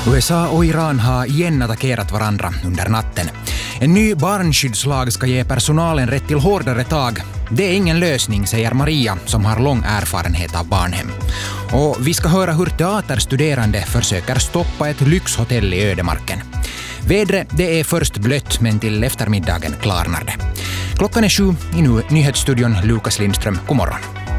USA och Iran har igen attackerat varandra under natten. En ny barnskyddslag ska ge personalen rätt till hårdare tag. Det är ingen lösning, säger Maria, som har lång erfarenhet av barnhem. Och vi ska höra hur teaterstuderande försöker stoppa ett lyxhotell i ödemarken. Vädret, det är först blött, men till eftermiddagen klarnar det. Klockan är 7 i nyhetsstudion. Lukas Lindström, god morgon.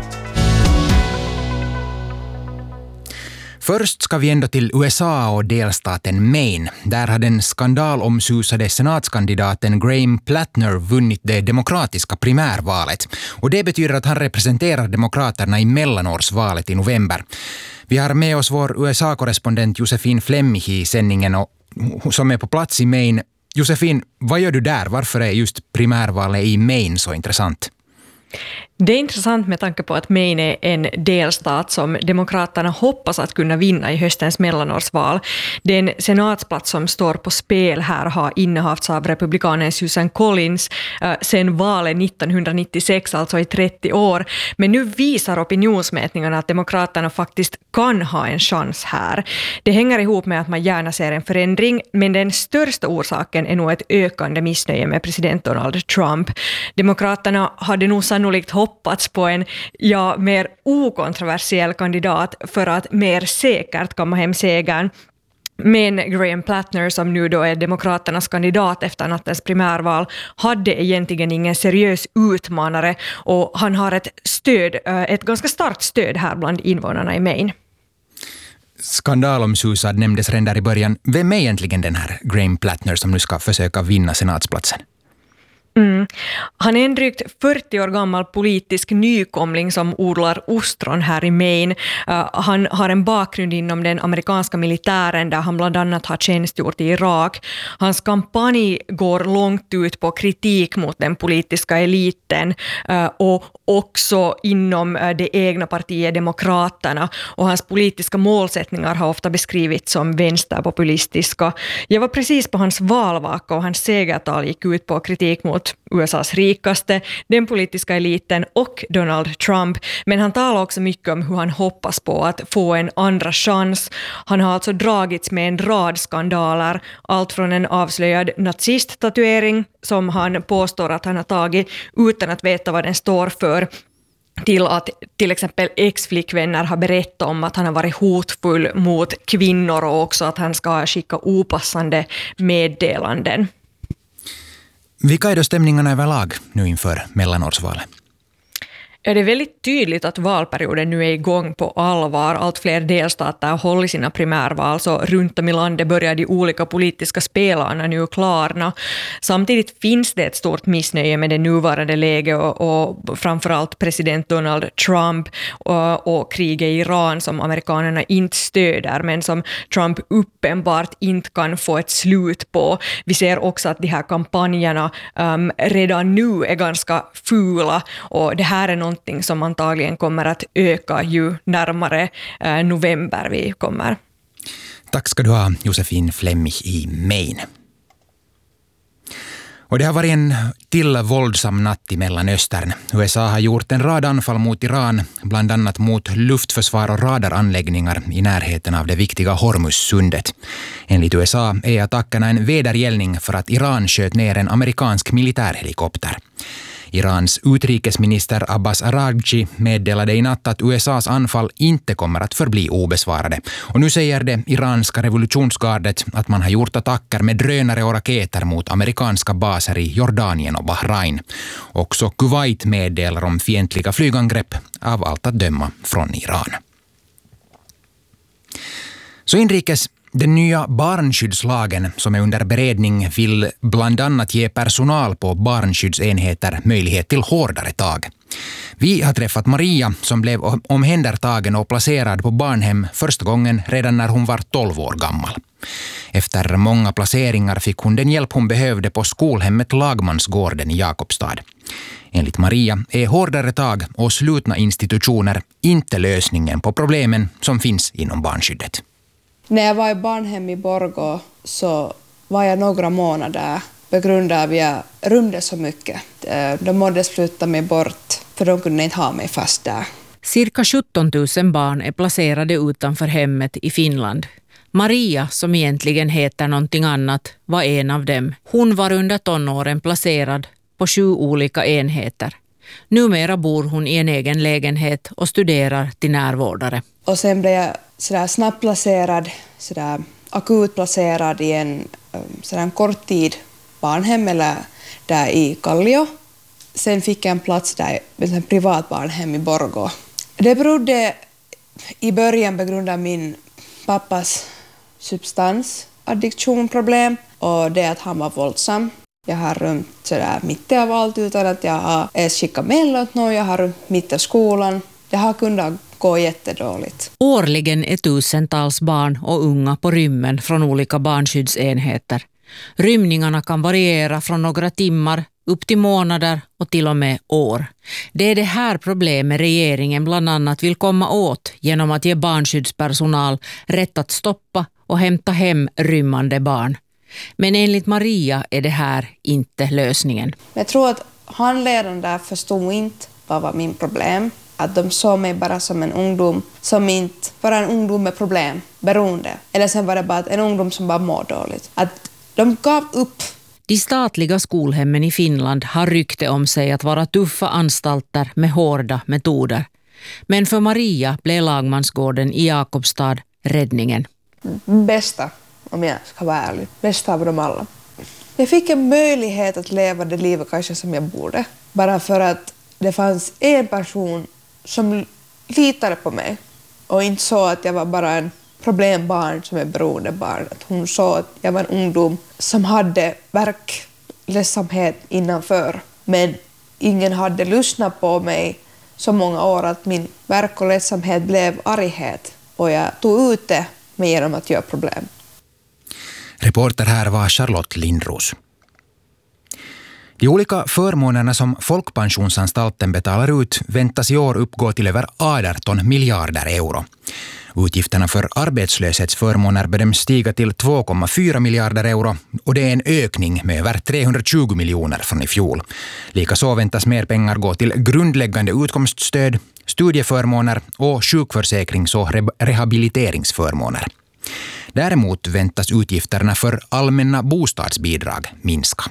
Först ska vi ändå till USA och delstaten Maine. Där har den skandalomsusade senatskandidaten Graham Plattner vunnit det demokratiska primärvalet. Och det betyder att han representerar demokraterna i mellanårsvalet i november. Vi har med oss vår USA-korrespondent Josefin Flemmich i sändningen som är på plats i Maine. Josefin, vad gör du där? Varför är just primärvalet i Maine så intressant? Det är intressant med tanke på att Maine är en delstat som demokraterna hoppas att kunna vinna i höstens mellanårsval. Den senatsplats som står på spel här har innehafts av republikanen Susan Collins sedan valet 1996, alltså i 30 år. Men nu visar opinionsmätningarna att demokraterna faktiskt kan ha en chans här. Det hänger ihop med att man gärna ser en förändring, men den största orsaken är nog ett ökande missnöje med president Donald Trump. Demokraterna hade nog sannolikt hoppats på en mer okontroversiell kandidat för att mer säkert komma hem segern. Men Graham Plattner, som nu då är demokraternas kandidat efter nattens primärval, hade egentligen ingen seriös utmanare, och han har ett ganska starkt stöd här bland invånarna i Maine. Skandalomsusad nämndes redan där i början. Vem är egentligen den här Graham Plattner som nu ska försöka vinna senatsplatsen? Han är en drygt 40 år gammal politisk nykomling som odlar ostron här i Maine. Han har en bakgrund inom den amerikanska militären där han bland annat har tjänstgjort i Irak. Hans kampanj går långt ut på kritik mot den politiska eliten och också inom det egna partiet Demokraterna. Och hans politiska målsättningar har ofta beskrivits som vänsterpopulistiska. Jag var precis på hans valvaka och hans segertal gick ut på kritik mot USAs rikaste, den politiska eliten och Donald Trump. Men han talar också mycket om hur han hoppas på att få en andra chans. Han har alltså dragits med en rad skandaler, allt från en avslöjad nazisttatuering som han påstår att han har tagit utan att veta vad den står för, till att till exempel ex-flickvänner har berättat om att han har varit hotfull mot kvinnor och också att han ska skicka opassande meddelanden. Vilka är då stämningarna överlag nu inför mellanårsvalet? Ja, det är väldigt tydligt att valperioden nu är igång på allvar. Allt fler delstater håller sina primärval, så runt om i landet börjar de olika politiska spelarna nu klarna. Samtidigt finns det ett stort missnöje med det nuvarande läget och framförallt president Donald Trump och kriget i Iran som amerikanerna inte stöder, men som Trump uppenbart inte kan få ett slut på. Vi ser också att de här kampanjerna redan nu är ganska fula, och det här är någonting som antagligen kommer att öka ju närmare november vi kommer. Tack ska du ha, Josefin Flemmich i Maine. Och det har varit en till våldsam natt i Mellanöstern. USA har gjort en rad anfall mot Iran, bland annat mot luftförsvar och radaranläggningar i närheten av det viktiga Hormuzsundet. Enligt USA är attackerna en vedergällning för att Iran sköt ner en amerikansk militärhelikopter. Irans utrikesminister Abbas Araghchi meddelade i natt att USAs anfall inte kommer att förbli obesvarade. Och nu säger det iranska revolutionsgardet att man har gjort attacker med drönare och raketer mot amerikanska baser i Jordanien och Bahrain. Också Kuwait meddelar om fientliga flygangrepp, av allt att döma från Iran. Så inrikes. Den nya barnskyddslagen som är under beredning vill bland annat ge personal på barnskyddsenheter möjlighet till hårdare tag. Vi har träffat Maria som blev omhändertagen och placerad på barnhem första gången redan när hon var 12 år gammal. Efter många placeringar fick hon den hjälp hon behövde på skolhemmet Lagmansgården i Jakobstad. Enligt Maria är hårdare tag och slutna institutioner inte lösningen på problemen som finns inom barnskyddet. När jag var i barnhem i Borgå så var jag några månader på grund av att jag rymde så mycket. De mådde sluta mig bort för de kunde inte ha mig fast där. Cirka 17 000 barn är placerade utanför hemmet i Finland. Maria, som egentligen heter någonting annat, var en av dem. Hon var under tonåren placerad på 7 olika enheter. Numera bor hon i en egen lägenhet och studerar till närvårdare. Och sen blev jag sådär snabbt placerad, sådär akut placerad i en sådär kort tid barnhem eller där i Kallio. Sen fick jag en plats där i ett privat barnhem i Borgå. Det berodde i början på grund av min pappas substansaddiktionproblem och det att han var våldsam. Jag har rymt sådär mitt av allt utan att jag har ens skickat mejl åt någon. Jag har rymt mitt av skolan. Det har kunnat gå jättedåligt. Årligen är tusentals barn och unga på rymmen från olika barnskyddsenheter. Rymningarna kan variera från några timmar upp till månader och till och med år. Det är det här problemet regeringen bland annat vill komma åt genom att ge barnskyddspersonal rätt att stoppa och hämta hem rymmande barn. Men enligt Maria är det här inte lösningen. Jag tror att handledaren där förstod inte vad var min problem. Att de såg mig bara som en ungdom som inte var en ungdom med problem, beroende. Eller sen var det bara en ungdom som bara mår dåligt. Att de gav upp. De statliga skolhemmen i Finland har rykte om sig att vara tuffa anstalter med hårda metoder. Men för Maria blev Lagmansgården i Jakobstad räddningen. Bästa, om jag ska vara ärlig. Bästa av dem alla. Jag fick en möjlighet att leva det livet kanske som jag borde. Bara för att det fanns en person som litade på mig. Och inte så att jag var bara en problembarn som är beroendebarn. Att hon såg att jag var en ungdom som hade verkledsamhet innanför. Men ingen hade lyssnat på mig så många år att min verk och ledsamhet blev arghet. Och jag tog ut det med genom att göra problem. Reporter här var Charlotte Lindros. De olika förmånerna som Folkpensionsanstalten betalar ut väntas i år uppgå till över 18 miljarder euro. Utgifterna för arbetslöshetsförmåner bedöms stiga till 2,4 miljarder euro och det är en ökning med över 320 miljoner från i fjol. Likaså väntas mer pengar gå till grundläggande utkomststöd, studieförmåner och sjukförsäkrings- och rehabiliteringsförmåner. Däremot väntas utgifterna för allmänna bostadsbidrag minska.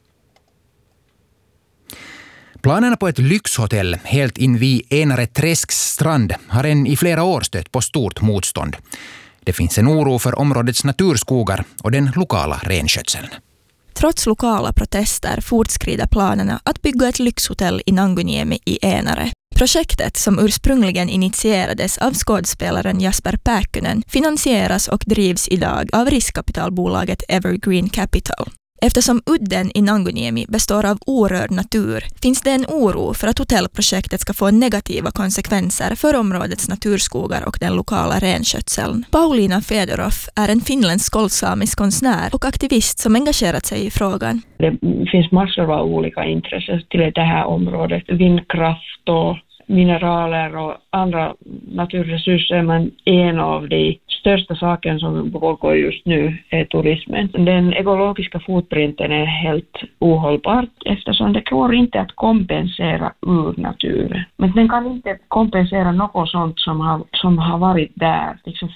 Planerna på ett lyxhotell helt invid Enare Träsks strand har än i flera år stött på stort motstånd. Det finns en oro för områdets naturskogar och den lokala renskötseln. Trots lokala protester fortskrider planerna att bygga ett lyxhotell i Nanguniemi i Enare. Projektet, som ursprungligen initierades av skådespelaren Jasper Pääkkönen, finansieras och drivs idag av riskkapitalbolaget Evergreen Capital. Eftersom udden i Nanguniemi består av orörd natur finns det en oro för att hotellprojektet ska få negativa konsekvenser för områdets naturskogar och den lokala renskötseln. Paulina Fedorov är en finländsk samisk konstnär och aktivist som engagerat sig i frågan. Det finns massor av olika intressen till det här området. Vindkraft och mineraler och andra naturresurser, men en av de största saken som pågår just nu är turismen. Den ekologiska fotprinten är helt ohållbar eftersom det går inte att kompensera ur naturen. Men den kan inte kompensera något sånt som har varit där liksom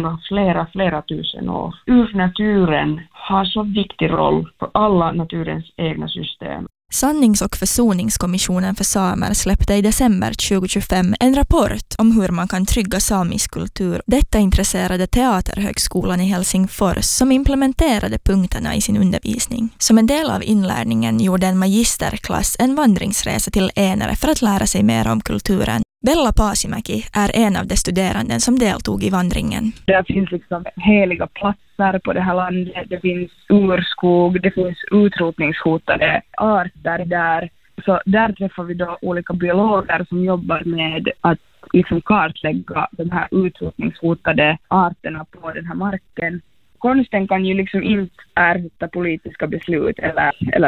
flera tusen år. Ur naturen har så viktig roll för alla naturens egna system. Sannings- och försoningskommissionen för samer släppte i december 2025 en rapport om hur man kan trygga samisk kultur. Detta intresserade Teaterhögskolan i Helsingfors som implementerade punkterna i sin undervisning. Som en del av inlärningen gjorde en magisterklass en vandringsresa till Enare för att lära sig mer om kulturen. Bella Pasimäki är en av de studeranden som deltog i vandringen. Det finns liksom heliga platser på det här landet, det finns urskog, det finns utrotningshotade arter där. Så där träffar vi då olika biologer som jobbar med att liksom kartlägga de här utrotningshotade arterna på den här marken. Konsten kan ju liksom inte ersätta politiska beslut eller